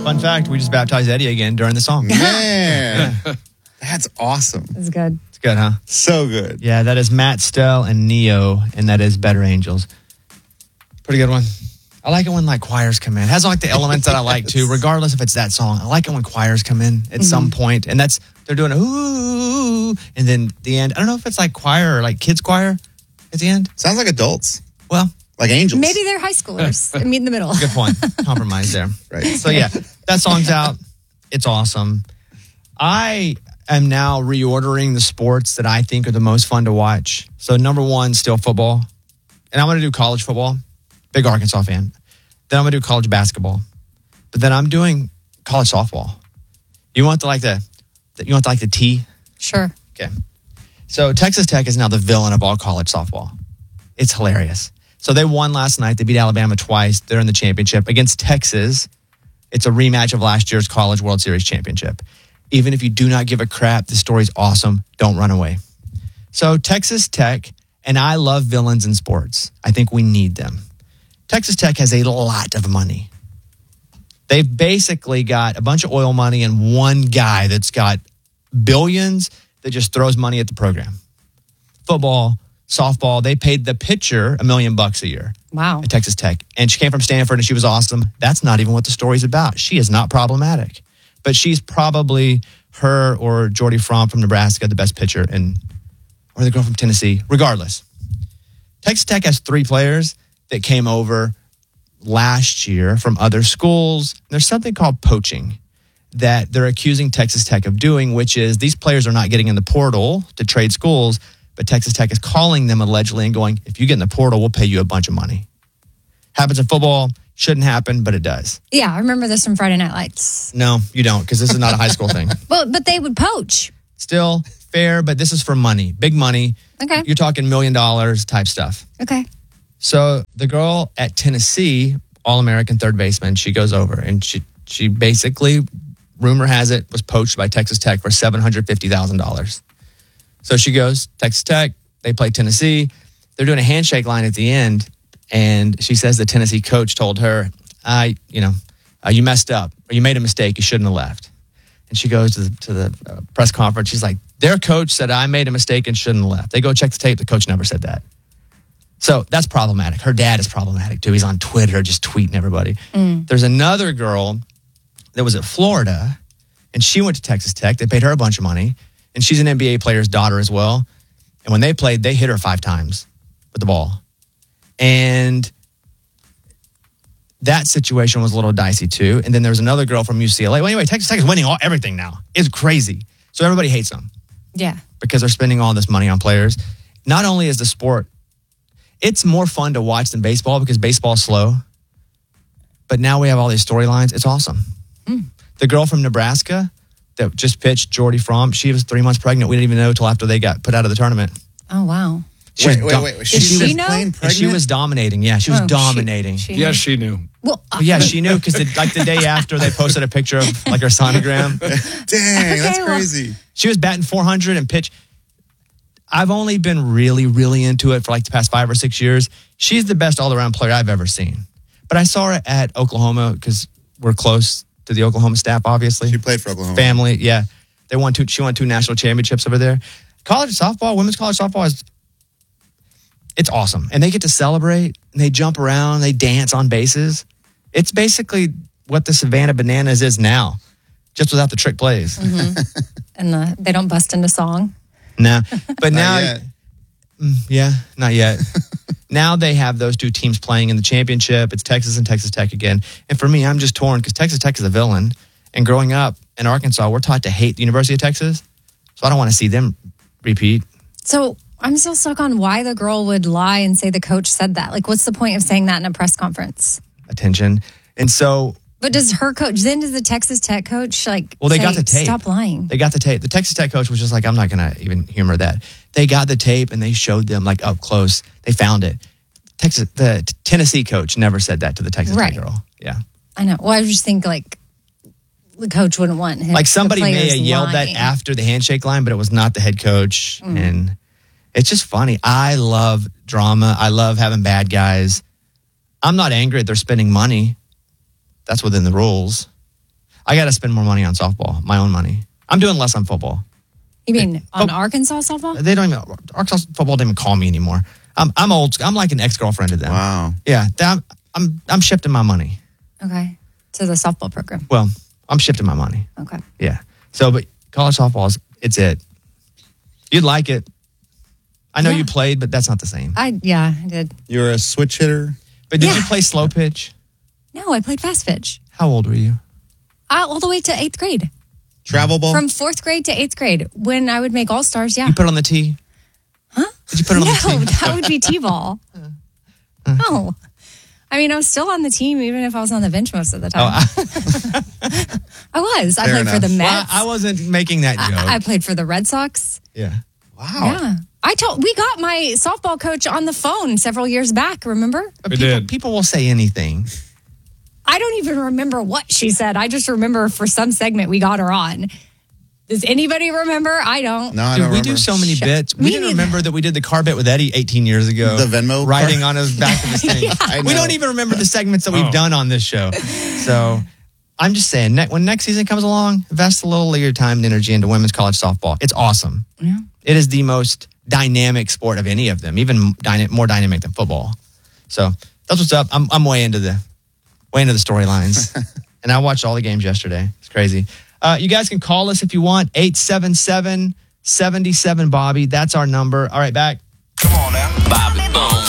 Fun fact, we just baptized Eddie again during the song. Man, that's awesome. It's good. It's good, huh? So good. Yeah, that is Matt Stell and Neo, and that is Better Angels. Pretty good one. I like it when like choirs come in. It has like the elements that I like too, regardless if it's that song. I like it when choirs come in at some point, and they're doing a ooh, and then the end. I don't know if it's like choir or like kids choir at the end. Sounds like adults. Well, like angels. Maybe they're high schoolers and meet in the middle. good point. Compromise there. Right. So yeah, that song's out. It's awesome. I am now reordering the sports that I think are the most fun to watch. So number one, still football. And I'm going to do college football. Big Arkansas fan. Then I'm going to do college basketball. But then I'm doing college softball. You want the T? Sure. Okay. So Texas Tech is now the villain of all college softball. It's hilarious. So they won last night. They beat Alabama twice. They're in the championship against Texas. It's a rematch of last year's College World Series championship. Even if you do not give a crap, the story's awesome. Don't run away. So Texas Tech, and I love villains in sports. I think we need them. Texas Tech has a lot of money. They've basically got a bunch of oil money and one guy that's got billions that just throws money at the program. Football, softball, they paid the pitcher $1 million a year. Wow. At Texas Tech. And she came from Stanford and she was awesome. That's not even what the story's about. She is not problematic. But she's probably her or Jordy Fromm from Nebraska, the best pitcher, or the girl from Tennessee. Regardless, Texas Tech has 3 players that came over last year from other schools. There's something called poaching that they're accusing Texas Tech of doing, which is these players are not getting in the portal to trade schools, but Texas Tech is calling them allegedly and going, if you get in the portal, we'll pay you a bunch of money. Happens in football. Shouldn't happen, but it does. Yeah, I remember this from Friday Night Lights. No, you don't, because this is not a high school thing. Well, but they would poach. Still fair, but this is for money. Big money. Okay. You're talking $1 million type stuff. Okay. So the girl at Tennessee, All-American third baseman, she goes over and she basically, rumor has it, was poached by Texas Tech for $750,000. So she goes, Texas Tech, they play Tennessee. They're doing a handshake line at the end. And she says the Tennessee coach told her, you messed up or you made a mistake. You shouldn't have left. And she goes to the press conference. She's like, their coach said I made a mistake and shouldn't have left. They go check the tape. The coach never said that. So that's problematic. Her dad is problematic too. He's on Twitter just tweeting everybody. There's another girl that was at Florida and she went to Texas Tech. They paid her a bunch of money and she's an NBA player's daughter as well. And when they played, they hit her 5 times with the ball. And that situation was a little dicey too. And then there was another girl from UCLA. Well, anyway, Texas Tech is winning everything now. It's crazy. So everybody hates them. Yeah. Because they're spending all this money on players. Not only is the sport, it's more fun to watch than baseball because baseball's slow. But now we have all these storylines. It's awesome. The girl from Nebraska that just pitched, Jordy Fromm, she was 3 months pregnant. We didn't even know until after they got put out of the tournament. Oh, wow. Wait. She she was know? playing And pregnant? she was dominating. Yeah, she was dominating. Yes, she knew. Well, Yeah, she knew because the day after they posted a picture of like her sonogram. Dang, that's crazy. She was batting 400 and pitch. I've only been really, really into it for like the past 5 or 6 years. She's the best all-around player I've ever seen. But I saw her at Oklahoma because we're close to the Oklahoma staff, obviously. She played for Oklahoma. Family, yeah. She won 2 national championships over there. College softball, women's college softball it's awesome. And they get to celebrate, and they jump around, they dance on bases. It's basically what the Savannah Bananas is now, just without the trick plays. and they don't bust into song. No, but now, yet. Not yet. Now they have those 2 teams playing in the championship. It's Texas and Texas Tech again. And for me, I'm just torn because Texas Tech is a villain. And growing up in Arkansas, we're taught to hate the University of Texas. So I don't want to see them repeat. So I'm still stuck on why the girl would lie and say the coach said that. Like, what's the point of saying that in a press conference? Attention. And so... But does the Texas Tech coach, they got the tape. Stop lying? They got the tape. The Texas Tech coach was just like, I'm not going to even humor that. They got the tape and they showed them like up close. They found it. The Tennessee coach never said that to the Texas Tech girl. Yeah. I know. Well, I just think like the coach wouldn't want him. Like somebody may have yelled that after the handshake line, but it was not the head coach. And it's just funny. I love drama. I love having bad guys. I'm not angry that they're spending money. That's within the rules. I got to spend more money on softball, my own money. I'm doing less on football. You mean on Arkansas softball? They don't even, Arkansas football don't even call me anymore. I'm old. I'm like an ex-girlfriend to them. Wow. Yeah. I'm shifting my money. Okay. To the softball program. Well, I'm shifting my money. Okay. Yeah. So, but college softball it's it. You'd like it. I know you played, but that's not the same. I did. You're a switch hitter? But did you play slow pitch? No, I played fast pitch. How old were you? All the way to 8th grade. Travel ball? From 4th grade to 8th grade. When I would make All-Stars, yeah. You put it on the tee? Huh? Did you put it on the tee? No, that would be T-ball. No. I mean, I was still on the team even if I was on the bench most of the time. I was. I played for the Mets. Well, I wasn't making that joke. I played for the Red Sox. Yeah. Wow. Yeah. We got my softball coach on the phone several years back, remember? People will say anything. I don't even remember what she said. I just remember for some segment we got her on. Does anybody remember? I don't. No, I Dude, don't we remember. do so many bits. We Me didn't neither. remember that we did the car bit with Eddie 18 years ago. The Venmo riding car? on his back of his thing. I We know. don't even remember the segments that we've done on this show. So I'm just saying, when next season comes along, invest a little of your time and energy into women's college softball. It's awesome. Yeah. It is the most dynamic sport of any of them, even more dynamic than football. So that's what's up. I'm way into the storylines. And I watched all the games yesterday. It's crazy. You guys can call us if you want. 877-77-Bobby. That's our number. All right, back. Come on now. Bobby Bones.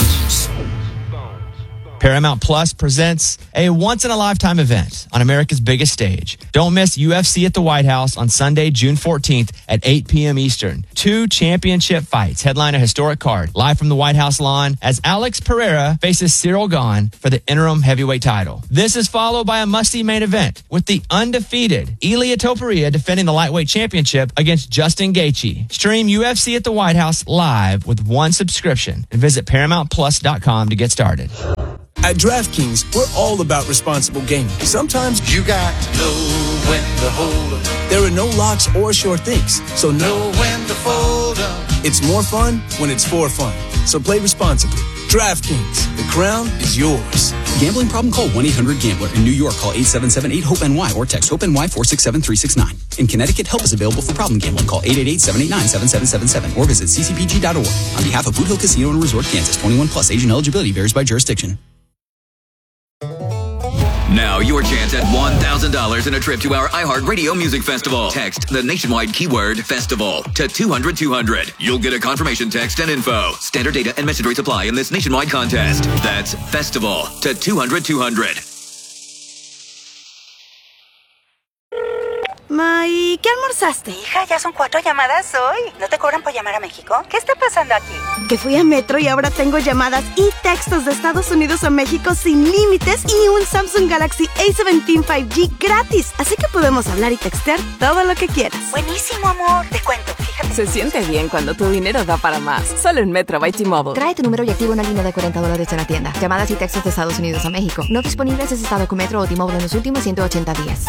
Paramount Plus presents a once-in-a-lifetime event on America's biggest stage. Don't miss UFC at the White House on Sunday, June 14th at 8 p.m. Eastern. 2 championship fights headline a historic card live from the White House lawn as Alex Pereira faces Cyril Gahn for the interim heavyweight title. This is followed by a must-see main event with the undefeated Ilia Topuria defending the lightweight championship against Justin Gaethje. Stream UFC at the White House live with one subscription and visit ParamountPlus.com to get started. At DraftKings, we're all about responsible gaming. Sometimes You got to know when to hold 'em. there are no locks or sure things, so Know when to fold 'em. it's more fun when it's for fun. So play responsibly. DraftKings, the crown is yours. Gambling problem? Call 1-800-GAMBLER. In New York, call 877-8-HOPE-NY or text HOPE-NY 467-369. In Connecticut, help is available for problem gambling. Call 888-789-7777 or visit ccpg.org. On behalf of Boot Hill Casino and Resort, Kansas, 21 plus, age and eligibility varies by jurisdiction. Now your chance at $1,000 and a trip to our iHeartRadio Music Festival. Text the nationwide keyword festival to 200-200. You'll get a confirmation text and info. Standard data and message rates apply in this nationwide contest. That's festival to 200-200. Ma, ¿y qué almorzaste? Hija, ya son 4 llamadas hoy. ¿No te cobran por llamar a México? ¿Qué está pasando aquí? Que fui a Metro y ahora tengo llamadas y textos de Estados Unidos a México sin límites y un Samsung Galaxy A17 5G gratis. Así que podemos hablar y textear todo lo que quieras. Buenísimo, amor. Te cuento, fíjate. Se siente bien cuando tu dinero da para más. Solo en Metro by T-Mobile. Trae tu número y activa una línea de $40 en la tienda. Llamadas y textos de Estados Unidos a México. No disponibles si estado con Metro o T-Mobile en los últimos 180 días.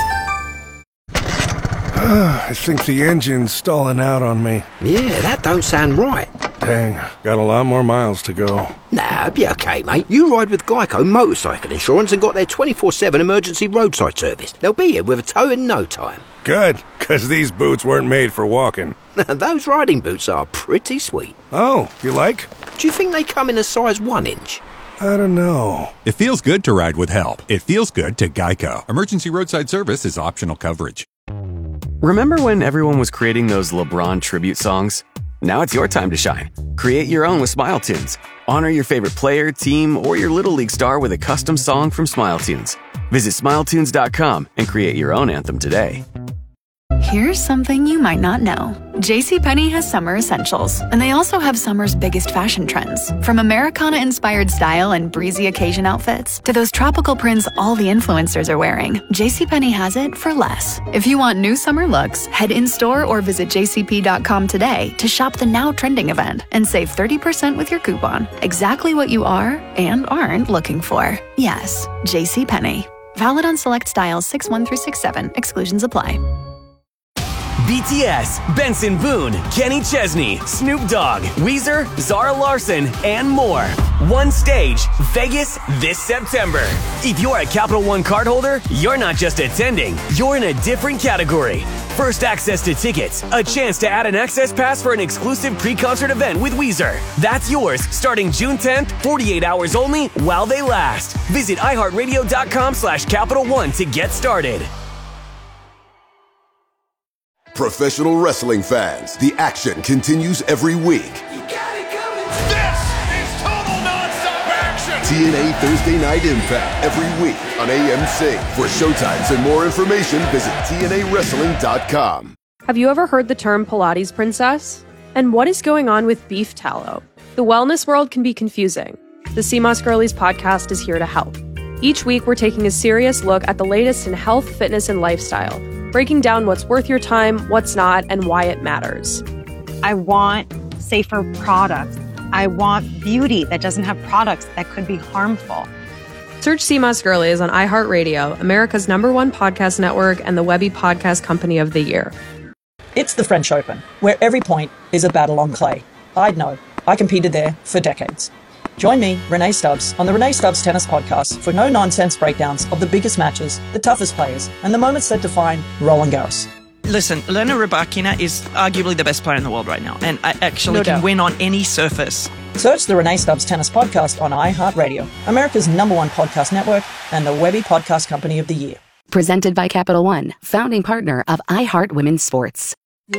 I think the engine's stalling out on me. Yeah, that don't sound right. Dang, got a lot more miles to go. Nah, it'll be okay, mate. You ride with Geico Motorcycle Insurance and got their 24/7 emergency roadside service. They'll be here with a tow in no time. Good, because these boots weren't made for walking. Those riding boots are pretty sweet. Oh, you like? Do you think they come in a size 1 inch? I don't know. It feels good to ride with help. It feels good to Geico. Emergency roadside service is optional coverage. Remember when everyone was creating those LeBron tribute songs? Now it's your time to shine. Create your own with Smile Tunes. Honor your favorite player, team, or your Little League star with a custom song from Smile Tunes. Visit SmileTunes.com and create your own anthem today. Here's something you might not know. JCPenney has summer essentials, and they also have summer's biggest fashion trends. From Americana-inspired style and breezy occasion outfits to those tropical prints all the influencers are wearing, JCPenney has it for less. If you want new summer looks, head in-store or visit jcp.com today to shop the now trending event and save 30% with your coupon. Exactly what you are and aren't looking for. Yes, JCPenney. Valid on select styles 6-1 through 6-7. Exclusions apply. BTS, Benson Boone, Kenny Chesney, Snoop Dogg, Weezer, Zara Larsson, and more. One stage, Vegas this September. If you're a Capital One cardholder, you're not just attending, you're in a different category. First access to tickets, a chance to add an access pass for an exclusive pre-concert event with Weezer. That's yours starting June 10th, 48 hours only while they last. Visit iHeartRadio.com/Capital One to get started. Professional wrestling fans, the action continues every week. This is total nonstop action. TNA Thursday Night Impact every week on AMC. For showtimes and more information, visit TNAWrestling.com. Have you ever heard the term Pilates princess? And what is going on with beef tallow? The wellness world can be confusing. The CMOS Girlies podcast is here to help. Each week, we're taking a serious look at the latest in health, fitness, and lifestyle, breaking down what's worth your time, what's not, and why it matters. I want safer products. I want beauty that doesn't have products that could be harmful. Search CMOS Girlies on iHeartRadio, America's #1 podcast network and the Webby Podcast Company of the Year. It's the French Open, where every point is a battle on clay. I'd know. I competed there for decades. Join me, Renee Stubbs, on the Renee Stubbs Tennis Podcast for no-nonsense breakdowns of the biggest matches, the toughest players, and the moments that define Roland Garros. Listen, Elena Rybakina is arguably the best player in the world right now, and I actually can win on any surface. Search the Renee Stubbs Tennis Podcast on iHeartRadio, America's #1 podcast network, and the Webby Podcast Company of the Year. Presented by Capital One, founding partner of iHeart Women's Sports.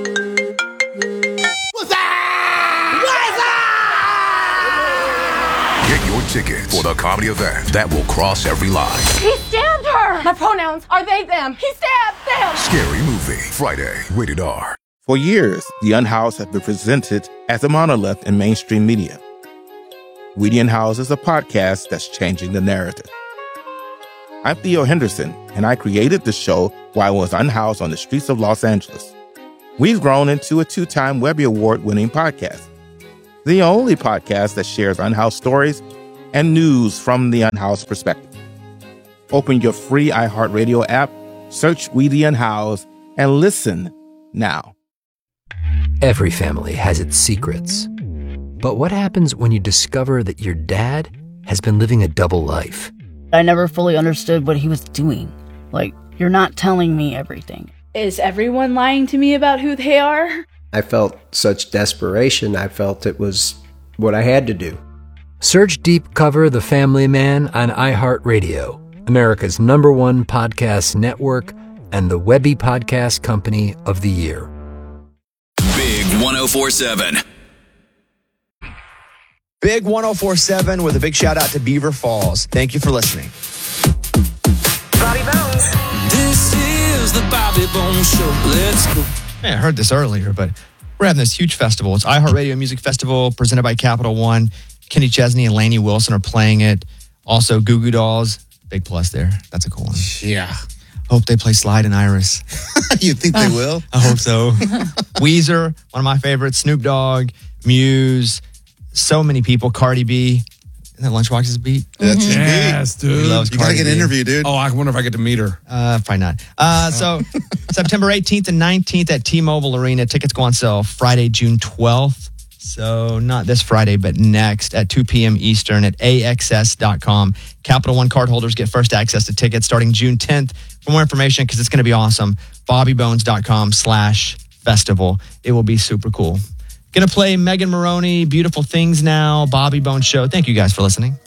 Get your tickets for the comedy event that will cross every line. He stabbed her! My pronouns are they, them. He stabbed them! Scary Movie, Friday, rated R. For years, The Unhoused has been presented as a monolith in mainstream media. We the Unhoused is a podcast that's changing the narrative. I'm Theo Henderson, and I created the show while I was unhoused on the streets of Los Angeles. We've grown into a 2-time Webby Award-winning podcast. The only podcast that shares unhoused stories and news from the unhoused perspective. Open your free iHeartRadio app, search We the Unhoused, and listen now. Every family has its secrets. But what happens when you discover that your dad has been living a double life? I never fully understood what he was doing. Like, you're not telling me everything. Is everyone lying to me about who they are? I felt such desperation. I felt it was what I had to do. Search Deep Cover The Family Man on iHeartRadio, America's #1 podcast network, and the Webby Podcast Company of the Year. Big 104.7. Big 104.7 with a big shout out to Beaver Falls. Thank you for listening. Bobby Bones. This is the Bobby Bones Show. Let's go. I heard this earlier, but we're having this huge festival. It's iHeartRadio Music Festival presented by Capital One. Kenny Chesney and Lainey Wilson are playing it. Also, Goo Goo Dolls. Big plus there. That's a cool one. Yeah. Hope they play Slide and Iris. You think they will? I hope so. Weezer, one of my favorites. Snoop Dogg, Muse, so many people. Cardi B. Isn't that Lunchbox's beat? That's his Yes, beat. dude. He loves You gotta Cardi get an B. interview, dude. Oh, I wonder if I get to meet her. Probably not. So September 18th and 19th at T-Mobile Arena. Tickets go on sale Friday, June 12th. So not this Friday, but next at 2 p.m. Eastern at AXS.com. Capital One card holders get first access to tickets starting June 10th. For more information, because it's going to be awesome, BobbyBones.com/festival. It will be super cool. Going to play Megan Maroney, Beautiful Things Now, Bobby Bones Show. Thank you guys for listening.